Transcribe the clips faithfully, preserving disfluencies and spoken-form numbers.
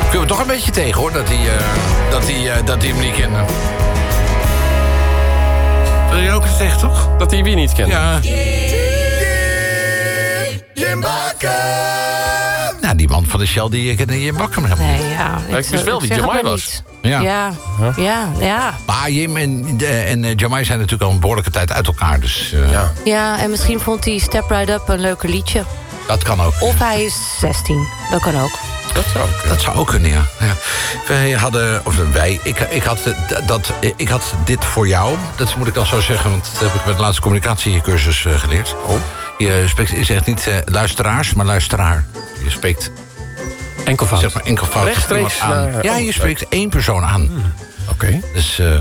kunnen we toch een beetje tegen, hoor, dat hij, uh, dat hij, uh, dat hij hem niet kende. Wil je ook eens tegen, toch? Dat hij wie niet kende? Ja. Jim Bakker! Nou, die man van de Shell, die kende Jim Bakker helemaal niet. Nee, ja. Ik wist wel wie Jamai was. Ja. Ja, ja, ja. ja. Maar Jim en, uh, en uh, Jamai zijn natuurlijk al een behoorlijke tijd uit elkaar. Dus uh, ja. Ja, en misschien vond hij Step Right Up een leuker liedje. Dat kan ook. Of hij is zestien. Dat kan ook. Dat zou ook Dat zou ook kunnen, ja. ja. Wij hadden, of wij, ik, ik, had, dat, ik had dit voor jou. Dat moet ik dan zo zeggen, want dat heb ik met de laatste communicatiecursus uh, geleerd. Oh. Je, spreekt, je zegt niet uh, luisteraars, maar luisteraar. Je spreekt enkelvoud. Zeg maar enkelvoud. Rechtstreeks aan. naar... Ja, je spreekt één persoon aan. Hmm. Oké. Okay. Dus uh,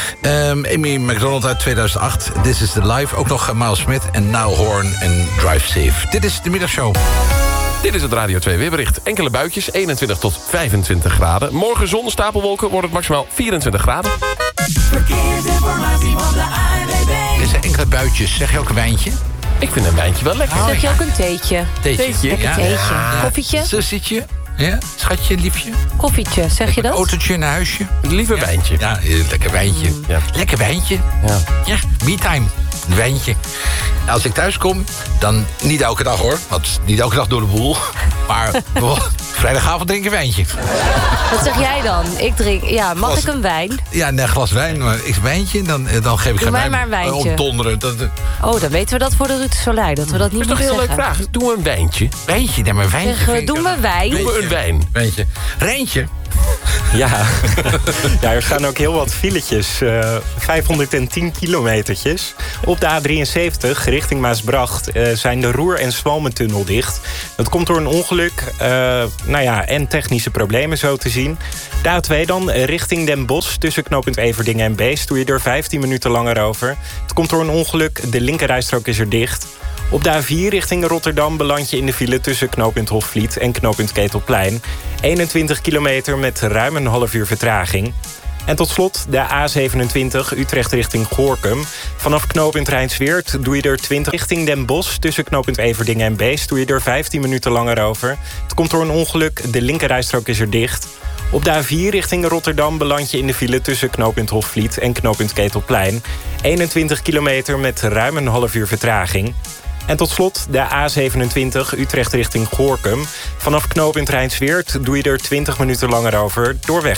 um, Amy McDonald uit tweeduizend acht. This is the Live. Ook nog Miles Smith en Niall Horan en Drive Safe. Dit is de middagshow. Dit is het Radio twee weerbericht. Enkele buitjes, eenentwintig tot vijfentwintig graden. Morgen zon, stapelwolken, wordt het maximaal vierentwintig graden. Verkeersinformatie van de A N W B. Er zijn enkele buitjes. Zeg je ook een wijntje? Ik vind een wijntje wel lekker. Oh, zeg je ook een theetje? Theetje. Theetje. Lekker Ja. theetje. Ja. Koffietje? Zussietje. Ja, schatje, liefje. Koffietje, zeg je dat? Autootje naar huisje. Liever Ja. wijntje. Ja, lekker wijntje. Mm. Ja. Lekker wijntje. Ja. Ja, me-time. Een wijntje. Als ik thuis kom, dan niet elke dag hoor. Want niet elke dag door de boel. Maar vrijdagavond drink ik een wijntje. Wat zeg jij dan? Ik drink, ja, mag Glas- ik een wijn? Ja, een glas wijn, maar ik wijntje, dan, dan geef ik Doe geen mij wijn. maar een wijntje. Opdonderen. Dat, Oh, dan weten we dat voor de Ruud Soleil, dat we dat niet Dat is toch moeten een heel zeggen. leuk vraag. Doe een wijntje. wijntje, nee, maar wijntje. Zeg, vind uh, ik doe wel- me wijn. Doe me een wijn. Wijntje. Rijntje. Ja. ja, er staan ook heel wat filetjes. Uh, vijfhonderdtien kilometertjes. Op de A drieënzeventig richting Maasbracht uh, zijn de Roer- en Zwalmentunnel dicht. Dat komt door een ongeluk uh, nou ja, en technische problemen zo te zien. De A twee dan richting Den Bosch tussen knooppunt Everdingen en Beest. Doe je er vijftien minuten langer over. Het komt door een ongeluk. De linkerrijstrook is er dicht. Op de A vier richting Rotterdam beland je in de file tussen knooppunt Hofvliet en knooppunt Ketelplein. eenentwintig kilometer met ruim een half uur vertraging. En tot slot de A zevenentwintig Utrecht richting Goorkum. Vanaf knooppunt Rijnsweert doe je er twintig richting Den Bosch tussen knooppunt Everdingen en Beest. Doe je er vijftien minuten langer over. Het komt door een ongeluk, de linkerrijstrook is er dicht. Op de A vier richting Rotterdam beland je in de file tussen knooppunt Hofvliet en knooppunt Ketelplein. eenentwintig kilometer met ruim een half uur vertraging. En tot slot de A zevenentwintig Utrecht richting Goorkum. Vanaf knooppunt Rijnsweert doe je er twintig minuten langer over door weg.